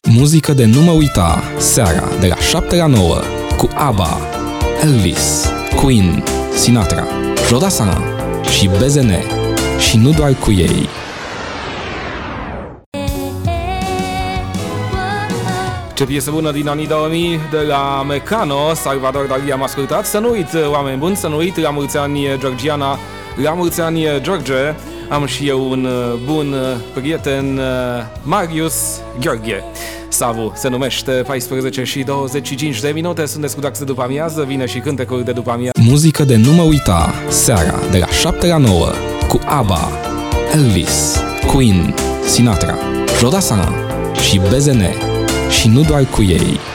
Muzică de nu mă uita, seara de la 7 la 9, cu ABBA, Elvis, Queen, Sinatra, Jodassin și BZN, și nu doar cu ei. Ce piesă bună din anii 2000 de la Mecano, Salvador Dali am ascultat. Să nu uit, oameni buni, să nu uit, la mulți ani Georgiana, la mulți ani George. Am și eu un bun prieten, Marius Gheorghe Savu se numește. 14 și 25 de minute, sunteți cu Dax de după amiază, vine și cântecul de după amiază. Muzică de nu mă uita, seara de la 7 la 9, cu ABBA, Elvis, Queen, Sinatra, Jodassin și BZN, și nu doar cu ei.